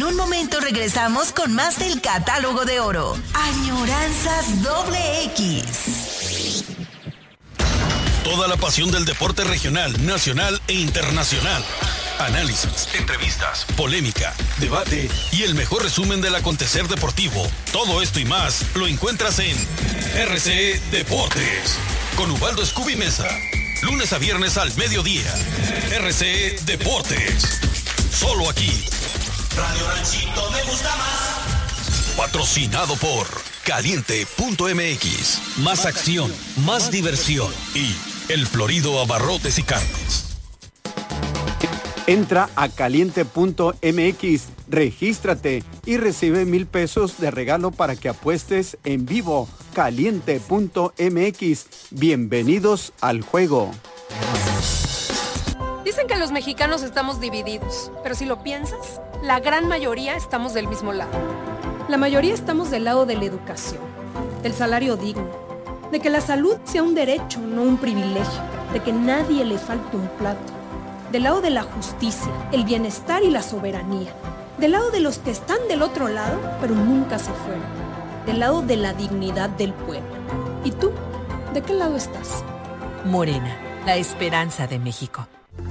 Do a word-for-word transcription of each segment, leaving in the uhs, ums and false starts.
un momento regresamos con más del catálogo de oro. Añoranzas doble X. Toda la pasión del deporte regional, nacional e internacional. Análisis, entrevistas, polémica, debate y el mejor resumen del acontecer deportivo. Todo esto y más lo encuentras en R C E Deportes con Ubaldo Scooby Mesa. Lunes a viernes al mediodía. R C E Deportes. Solo aquí. Radio Ranchito me gusta más. Patrocinado por Caliente punto M X. Más acción, más diversión. Y El Florido Abarrotes y Carnes. Entra a Caliente punto M X, regístrate y recibe mil pesos de regalo para que apuestes en vivo. Caliente punto M X. Bienvenidos al juego. Dicen que los mexicanos estamos divididos, pero si lo piensas, la gran mayoría estamos del mismo lado. La mayoría estamos del lado de la educación, del salario digno, de que la salud sea un derecho, no un privilegio, de que nadie le falte un plato, del lado de la justicia, el bienestar y la soberanía, del lado de los que están del otro lado, pero nunca se fueron, del lado de la dignidad del pueblo. ¿Y tú? ¿De qué lado estás? Morena, la esperanza de México.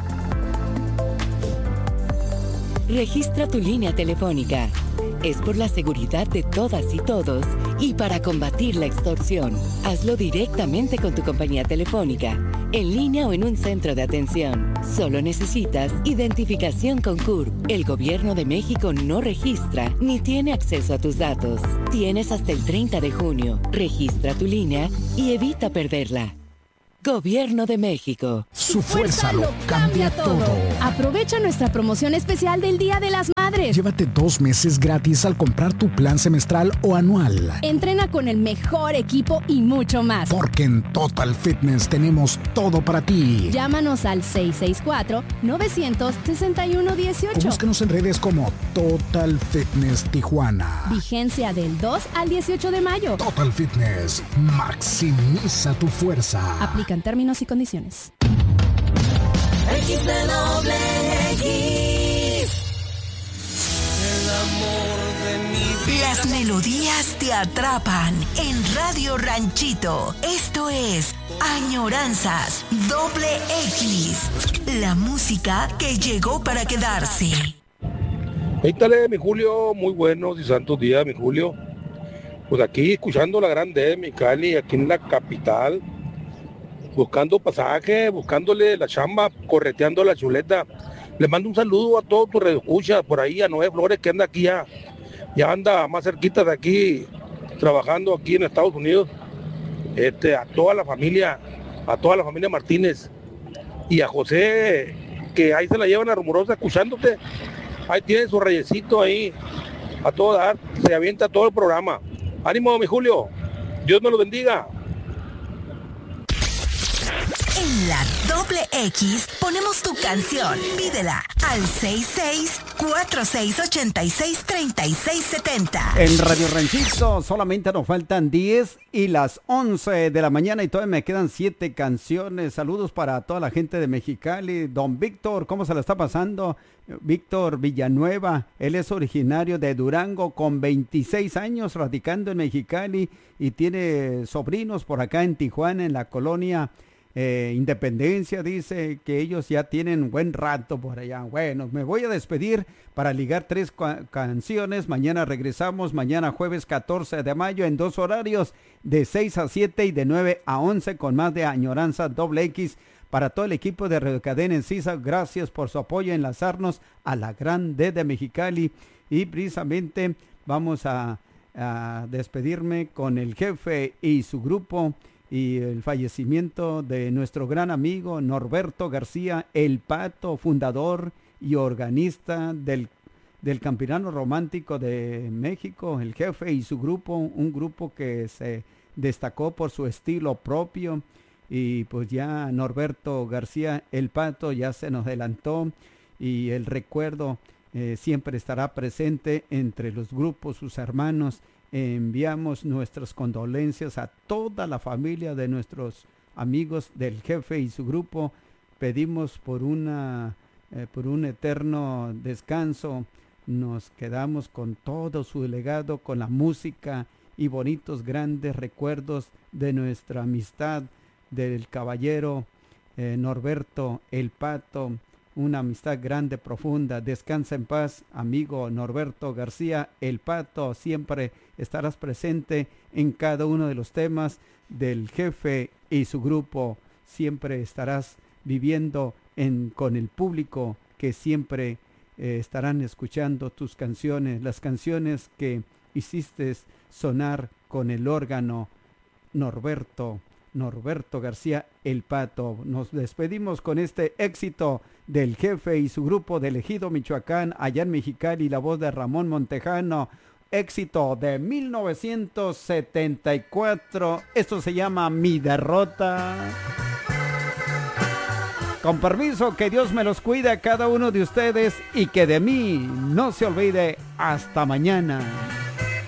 Registra tu línea telefónica. Es por la seguridad de todas y todos y para combatir la extorsión. Hazlo directamente con tu compañía telefónica, en línea o en un centro de atención. Solo necesitas identificación con C U R P. El Gobierno de México no registra ni tiene acceso a tus datos. Tienes hasta el treinta de junio. Registra tu línea y evita perderla. Gobierno de México. Su fuerza lo cambia todo. Aprovecha nuestra promoción especial del Día de las Madres. Llévate dos meses gratis al comprar tu plan semestral o anual. Entrena con el mejor equipo y mucho más. Porque en Total Fitness tenemos todo para ti. Llámanos al seis seis cuatro, nueve seis uno, uno ocho. O búscanos en redes como Total Fitness Tijuana. Vigencia del dos al dieciocho de mayo. Total Fitness. Maximiza tu fuerza. Aplica en términos y condiciones. X de doble X. El amor de mi vida. Las melodías te atrapan en Radio Ranchito. Esto es Añoranzas doble X. La música que llegó para quedarse. Éítale, mi Julio, muy buenos y santos días, mi Julio. Pues aquí escuchando la grande, mi Cali, aquí en la capital. Buscando pasaje, buscándole la chamba, correteando la chuleta. Le mando un saludo a todos tus redescuchas por ahí, a Noé Flores, que anda aquí ya, ya anda más cerquita de aquí, trabajando aquí en Estados Unidos. Este, a toda la familia, a toda la familia Martínez. Y a José, que ahí se la llevan a Rumorosa escuchándote. Ahí tiene su reyecito ahí, a todo dar, se avienta todo el programa. Ánimo, mi Julio, Dios me lo bendiga. En la doble X ponemos tu canción. Pídela al seis seis cuatro seis ocho seis tres seis siete cero. En Radio Ranchito solamente nos faltan diez y las once de la mañana y todavía me quedan siete canciones. Saludos para toda la gente de Mexicali. Don Víctor, ¿cómo se la está pasando? Víctor Villanueva, él es originario de Durango con veintiséis años radicando en Mexicali y tiene sobrinos por acá en Tijuana, en la colonia Eh, Independencia. Dice que ellos ya tienen buen rato por allá. Bueno, me voy a despedir para ligar tres ca- canciones. Mañana regresamos, mañana jueves catorce de mayo en dos horarios, de seis a siete y de nueve a once, con más de Añoranza doble X. Para todo el equipo de Radio Cadena Encisa, gracias por su apoyo, enlazarnos a la Gran D de Mexicali. Y precisamente vamos a, a despedirme con el jefe y su grupo, y el fallecimiento de nuestro gran amigo Norberto García, el Pato, fundador y organista del, del Campirano Romántico de México, el jefe y su grupo, un grupo que se destacó por su estilo propio. Y pues ya Norberto García, el Pato, ya se nos adelantó y el recuerdo eh, siempre estará presente entre los grupos, sus hermanos. Enviamos nuestras condolencias a toda la familia de nuestros amigos del jefe y su grupo. Pedimos por una eh, por un eterno descanso nos quedamos con todo su legado, con la música y bonitos grandes recuerdos de nuestra amistad del caballero eh, Norberto El Pato, una amistad grande, profunda. Descansa en paz, amigo Norberto García El Pato, siempre estarás presente en cada uno de los temas del jefe y su grupo, siempre estarás viviendo en, con el público que siempre eh, estarán escuchando tus canciones, las canciones que hiciste sonar con el órgano Norberto, Norberto García El Pato. Nos despedimos con este éxito del jefe y su grupo de Ejido Michoacán, allá en Mexicali, la voz de Ramón Montejano, éxito de mil novecientos setenta y cuatro, esto se llama Mi Derrota. Con permiso, que Dios me los cuide a cada uno de ustedes y que de mí no se olvide. Hasta mañana.